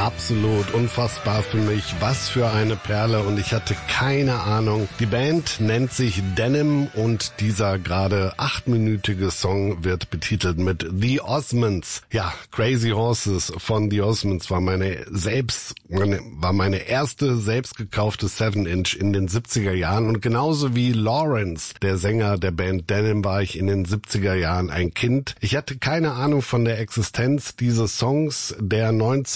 absolut unfassbar für mich. Was für eine Perle und ich hatte keine Ahnung. Die Band nennt sich Denim und dieser gerade 8-minütige Song wird betitelt mit The Osmonds. Ja, Crazy Horses von The Osmonds war meine erste selbst gekaufte 7-Inch in den 70er Jahren und genauso wie Lawrence, der Sänger der Band Denim, war ich in den 70er Jahren ein Kind. Ich hatte keine Ahnung von der Existenz dieses Songs, der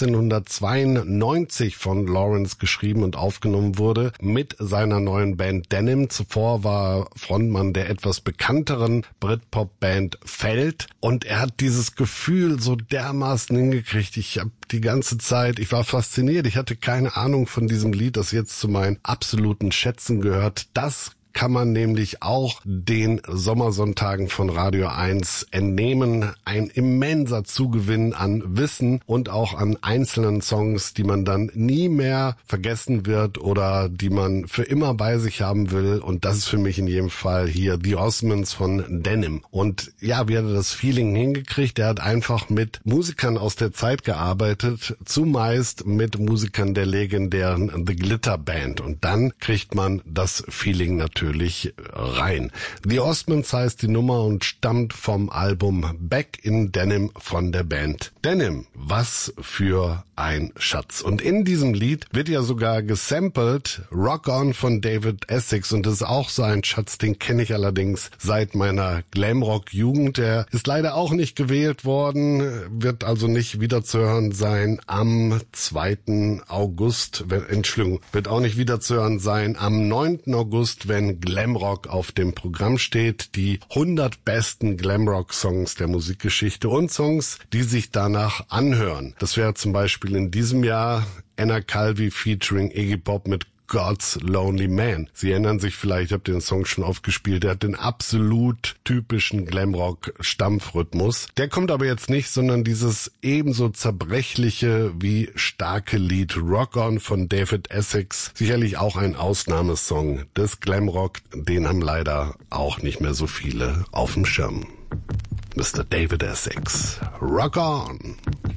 1992 von Lawrence geschrieben und aufgenommen wurde mit seiner neuen Band Denim. Zuvor war Frontmann der etwas bekannteren Britpop-Band Feld und er hat dieses Gefühl so dermaßen hingekriegt. Ich war fasziniert. Ich hatte keine Ahnung von diesem Lied, das jetzt zu meinen absoluten Schätzen gehört. Das kann man nämlich auch den Sommersonntagen von Radio 1 entnehmen. Ein immenser Zugewinn an Wissen und auch an einzelnen Songs, die man dann nie mehr vergessen wird oder die man für immer bei sich haben will. Und das ist für mich in jedem Fall hier The Osmonds von Denim. Und ja, wie hat er das Feeling hingekriegt? Er hat einfach mit Musikern aus der Zeit gearbeitet, zumeist mit Musikern der legendären The Glitter Band. Und dann kriegt man das Feeling natürlich rein. The Osmonds heißt die Nummer und stammt vom Album Back in Denim von der Band Denim. Was für ein Schatz. Und in diesem Lied wird ja sogar gesampelt Rock On von David Essex und das ist auch so ein Schatz, den kenne ich allerdings seit meiner Glamrock-Jugend. Der ist leider auch nicht gewählt worden, wird also nicht wieder zu hören sein am 2. August, wird auch nicht wieder zu hören sein am 9. August, wenn Glamrock auf dem Programm steht. Die 100 besten Glamrock-Songs der Musikgeschichte und Songs, die sich danach anhören. Das wäre zum Beispiel in diesem Jahr Anna Calvi featuring Iggy Pop mit God's Lonely Man. Sie erinnern sich vielleicht, ich habe den Song schon oft gespielt, der hat den absolut typischen Glamrock-Stampfrhythmus. Der kommt aber jetzt nicht, sondern dieses ebenso zerbrechliche wie starke Lied Rock On von David Essex. Sicherlich auch ein Ausnahmesong des Glamrock, den haben leider auch nicht mehr so viele auf dem Schirm. Mr. David Essex, Rock On!